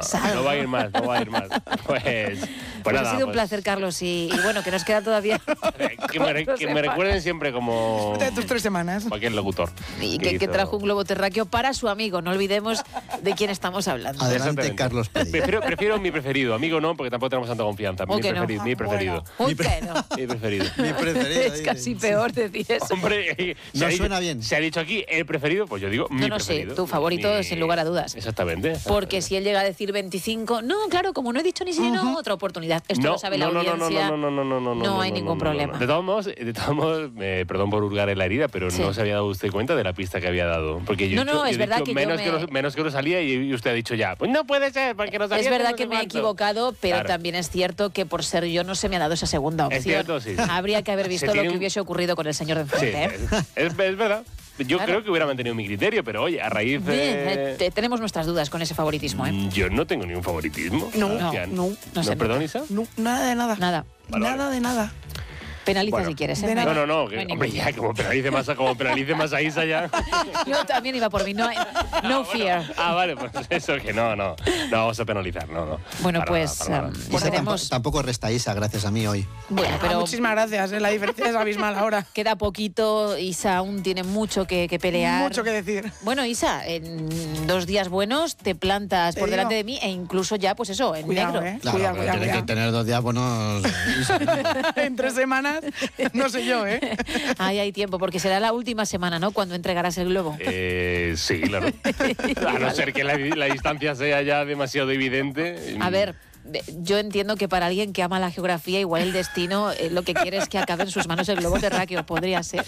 No va a ir más. Pues Ha sido un pues, placer, Carlos, y bueno, que nos queda todavía... que me recuerden siempre como... De tus 3 semanas. Cualquier locutor. Y que trajo un globo terráqueo para su amigo. No olvidemos de quién estamos hablando. Adelante, Carlos Padilla. Prefiero mi preferido. Amigo no, porque tampoco tenemos tanta confianza. Mi preferido. Uy, que no. Mi preferido. Mi preferido. Es casi peor decir eso. Hombre, No suena bien. Se ha dicho aquí el preferido, pues yo digo mi preferido. Sí, tu favorito sin lugar a dudas. Exactamente. Porque si él llega a decir 25, no, claro, como no he dicho ni si no, otra oportunidad. Esto lo sabe la audiencia. No hay ningún problema. De todos modos, perdón por hurgar en la herida, pero no se había dado usted cuenta de la pista que había dado. Porque yo es he verdad dicho que menos que no salía y usted ha dicho ya, pues no puede ser, porque no salía. Es verdad que me he equivocado, pero Claro. también es cierto que por ser yo no se me ha dado esa segunda opción. Es cierto, sí. Habría que haber visto lo que hubiese ocurrido con el señor de Sí, enfrente. es verdad. Yo creo que hubiera mantenido mi criterio, pero oye, a raíz de... Bien, tenemos nuestras dudas con ese favoritismo, ¿eh? Yo no tengo ningún favoritismo. No sé. ¿Perdón, Isa? No, nada de nada. Nada. Nada de nada. Penaliza Bueno, si quieres, ¿eh? de nada. No, hay hombre, ningún- ya, como penalice más a Isa ya. Yo también iba por mí, no fear. Vale, pues eso que no vamos a penalizar, no. Bueno, Para pues nada, para nada. Isa tenemos... tampoco resta Isa, gracias a mí hoy. Bueno, pero Muchísimas gracias, la diferencia es abismal ahora. queda poquito. Isa aún tiene mucho que pelear. Mucho que decir. Bueno, Isa, en 2 días buenos te plantas por Te delante digo. de mí e incluso ya, pues eso, en Cuidado, negro. Claro, Cuidado, pero tiene que tener 2 días buenos. Isa. En 3 semanas, no sé yo, ¿eh? Ahí hay tiempo, porque será la última semana, ¿no? Cuando entregarás el globo. Sí, claro. A no ser que la distancia sea ya demasiado evidente. A ver, yo entiendo que para alguien que ama la geografía, igual el destino lo que quiere es que acabe en sus manos el globo terráqueo. Podría ser.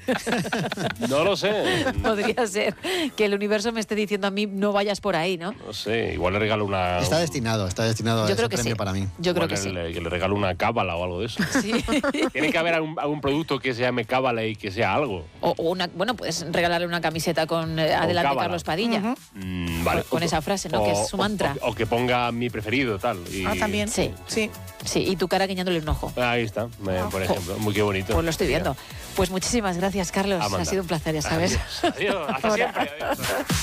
No lo sé. Podría ser que el universo me esté diciendo a mí no vayas por ahí, ¿no? No sé, igual le regalo una... Está destinado Yo ese creo que premio sí. para mí. Yo creo igual que sí. que le regalo una cábala o algo de eso. Sí. Tiene que haber algún producto que se llame cábala y que sea algo. Bueno, puedes regalarle una camiseta con Adelante cábala. Carlos Padilla. Vale. Con esa frase, ¿no? Que es su mantra. O que ponga mi preferido, tal. También. Sí. Sí. Sí, y tu cara guiñándole un ojo. Ahí está, por ejemplo. Muy qué bonito. Pues lo estoy viendo. Pues muchísimas gracias, Carlos. Amanda. Ha sido un placer, ya sabes. Adiós. Hasta siempre. Adiós.